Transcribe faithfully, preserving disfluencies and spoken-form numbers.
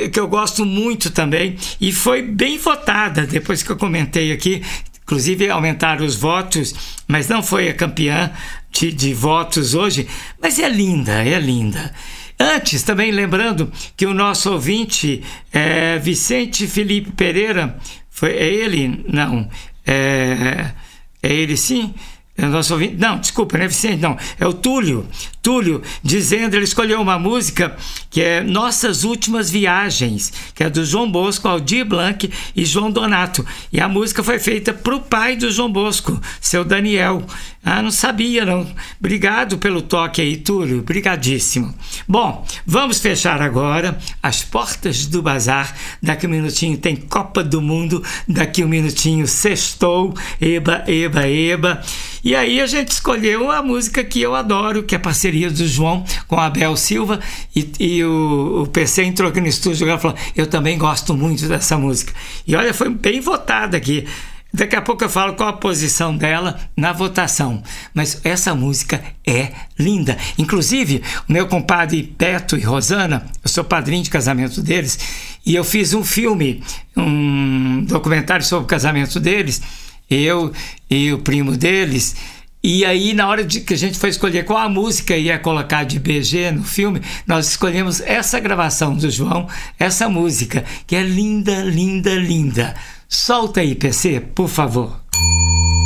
que, que eu gosto muito também, e foi bem votada, depois que eu comentei aqui, inclusive aumentaram os votos, mas não foi a campeã de, de votos hoje, mas é linda, é linda. Antes, também lembrando que o nosso ouvinte, é, Vicente Felipe Pereira, foi, é ele? Não, é, é ele sim? É o nosso ouvinte, não, desculpa, não é Vicente, não, é o Túlio, Túlio, dizendo, ele escolheu uma música que é Nossas Últimas Viagens, que é do João Bosco, Aldir Blanc e João Donato, e a música foi feita para o pai do João Bosco, seu Daniel. Ah, não sabia não, obrigado pelo toque aí, Túlio, brigadíssimo. Bom, vamos fechar agora as portas do bazar, daqui um minutinho tem Copa do Mundo, daqui um minutinho sextou, eba, eba, eba. E aí a gente escolheu a música que eu adoro, que é a parceria do João com a Abel Silva, e, e o, o P C entrou aqui no estúdio e falou, eu também gosto muito dessa música. E olha, foi bem votada aqui. Daqui a pouco eu falo qual a posição dela na votação. Mas essa música é linda. Inclusive, o meu compadre Beto e Rosana, eu sou padrinho de casamento deles, e eu fiz um filme, um documentário sobre o casamento deles, eu e o primo deles, e aí na hora de que a gente foi escolher qual a música ia colocar de B G no filme, nós escolhemos essa gravação do João, essa música, que é linda, linda, linda. Solta aí, P C, por favor.